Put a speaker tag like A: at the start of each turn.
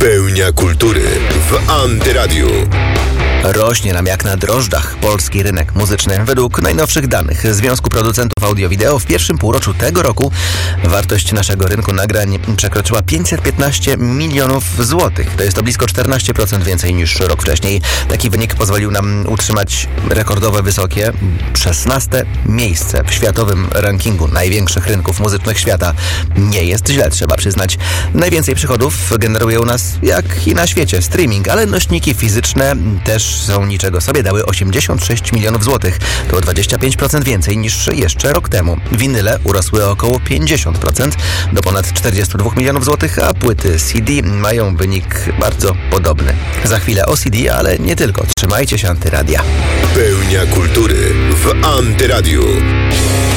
A: Pełnia kultury w Antyradiu.
B: Rośnie nam jak na drożdżach polski rynek muzyczny. Według najnowszych danych Związku Producentów Audio-Wideo w pierwszym półroczu tego roku wartość naszego rynku nagrań przekroczyła 515 milionów złotych. To jest to blisko 14% więcej niż rok wcześniej. Taki wynik pozwolił nam utrzymać rekordowe wysokie 16 miejsce w światowym rankingu największych rynków muzycznych świata. Nie jest źle, trzeba przyznać. Najwięcej przychodów generuje u nas, jak i na świecie, streaming, ale nośniki fizyczne też są niczego sobie, dały 86 milionów złotych. To 25% więcej niż jeszcze rok temu. Winyle urosły o około 50% do ponad 42 milionów złotych, a płyty CD mają wynik bardzo podobny. Za chwilę o CD, ale nie tylko. Trzymajcie się Antyradia.
A: Pełnia kultury w Antyradiu.